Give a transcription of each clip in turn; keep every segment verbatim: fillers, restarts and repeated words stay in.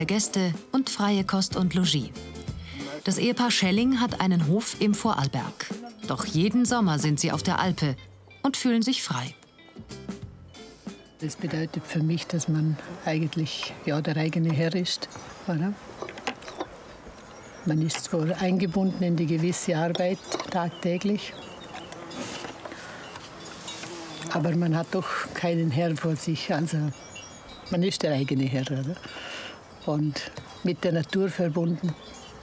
Gäste und freie Kost und Logis. Das Ehepaar Schelling hat einen Hof im Vorarlberg. Doch jeden Sommer sind sie auf der Alpe und fühlen sich frei. Das bedeutet für mich, dass man eigentlich ja, der eigene Herr ist. Oder? Man ist zwar eingebunden in die gewisse Arbeit tagtäglich, aber man hat doch keinen Herr vor sich. Also man ist der eigene Herr. Oder? Und mit der Natur verbunden.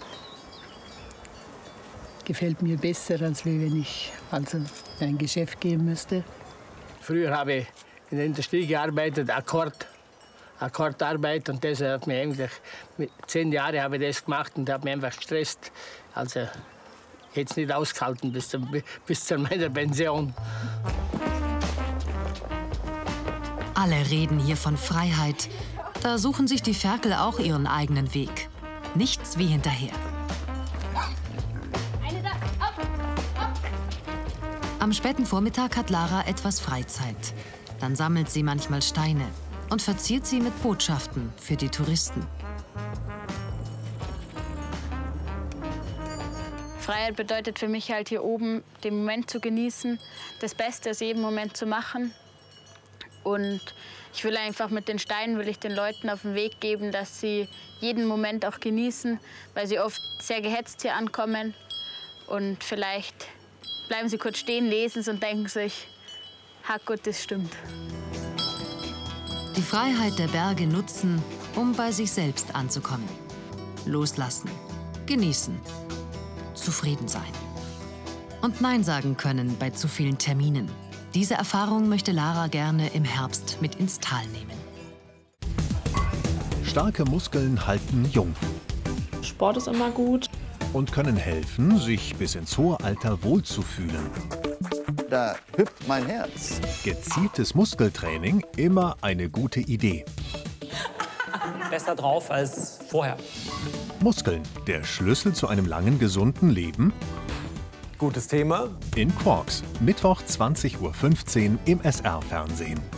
Gefällt mir besser, als wenn ich also in ein Geschäft gehen müsste. Früher habe ich in der Industrie gearbeitet, Akkord, Akkordarbeit. Und das hat mich eigentlich, mit zehn Jahren habe ich das gemacht und hat mich einfach gestresst. Also ich hätte es nicht ausgehalten bis, zum, bis zu meiner Pension. Alle reden hier von Freiheit. Da suchen sich die Ferkel auch ihren eigenen Weg. Nichts wie hinterher. Am späten Vormittag hat Lara etwas Freizeit. Dann sammelt sie manchmal Steine und verziert sie mit Botschaften für die Touristen. Freiheit bedeutet für mich halt hier oben, den Moment zu genießen, das Beste aus jedem Moment zu machen. Und ich will einfach mit den Steinen will ich den Leuten auf den Weg geben, dass sie jeden Moment auch genießen, weil sie oft sehr gehetzt hier ankommen. Und vielleicht bleiben sie kurz stehen, lesen es und denken sich, ha gut, das stimmt. Die Freiheit der Berge nutzen, um bei sich selbst anzukommen. Loslassen, genießen, zufrieden sein. Und Nein sagen können bei zu vielen Terminen. Diese Erfahrung möchte Lara gerne im Herbst mit ins Tal nehmen. Starke Muskeln halten jung. Sport ist immer gut. Und können helfen, sich bis ins hohe Alter wohlzufühlen. Da hüpft mein Herz. Gezieltes Muskeltraining immer eine gute Idee. Besser drauf als vorher. Muskeln, der Schlüssel zu einem langen, gesunden Leben? Gutes Thema. In Quarks, Mittwoch zwanzig Uhr fünfzehn im S R-Fernsehen.